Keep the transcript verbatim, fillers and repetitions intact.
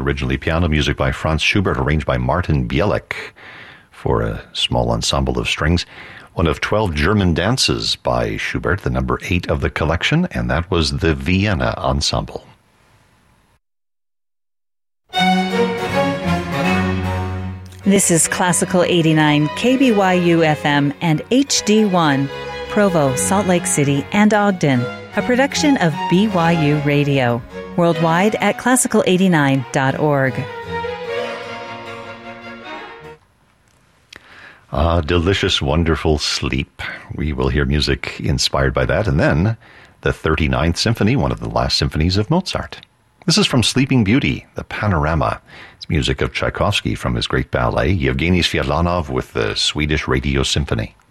originally piano music by Franz Schubert, arranged by Martin Bielek for a small ensemble of strings. One of twelve German dances by Schubert, the number eight of the collection, and that was the Vienna Ensemble. This is Classical eighty-nine, K B Y U F M and H D one, Provo, Salt Lake City, and Ogden, a production of B Y U Radio. Worldwide at classical eighty-nine dot org. Ah, delicious, wonderful sleep. We will hear music inspired by that, and then the thirty-ninth Symphony, one of the last symphonies of Mozart. This is from Sleeping Beauty, the Panorama. It's music of Tchaikovsky from his great ballet, Yevgeny Sviatlanov with the Swedish Radio Symphony.